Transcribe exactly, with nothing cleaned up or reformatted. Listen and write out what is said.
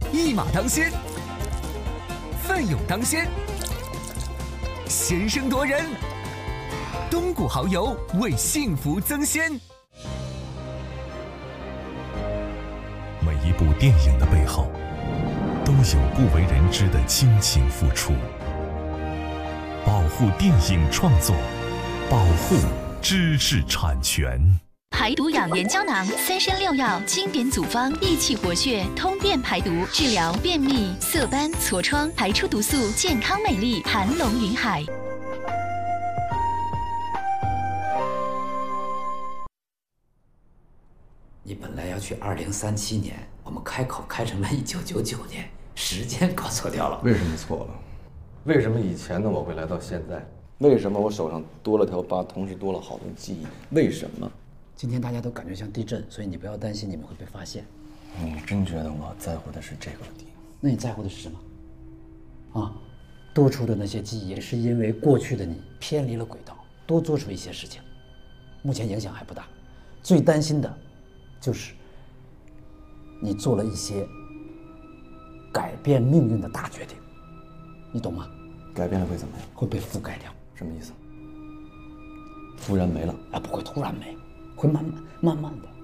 一马当先，奋勇当先，先声夺人。东谷蚝油为幸福增鲜。 每一部电影的背后，都有不为人知的亲情付出。保护电影创作，保护知识产权。 排毒养颜胶囊，三参六药经典组方，益气活血，通便排毒，治疗便秘、色斑、痤疮，排出毒素，健康美丽，盘龙云海。 你本来要去二零三七年，我们开口开成了一九九九年，时间搞错掉了。 为什么错了？为什么以前的我会来到现在？为什么我手上多了条疤，同时多了好多记忆？为什么？ 今天大家都感觉像地震，所以你不要担心你们会被发现。 你真觉得我在乎的是这个问题？ 那你在乎的是什么？啊，多出的那些记忆是因为过去的你偏离了轨道，多做出一些事情，目前影响还不大。最担心的就是你做了一些改变命运的大决定，你懂吗？ 改变了会怎么样？ 会被覆盖掉。 什么意思？突然没了？ 啊，不会突然没，会慢慢慢慢的。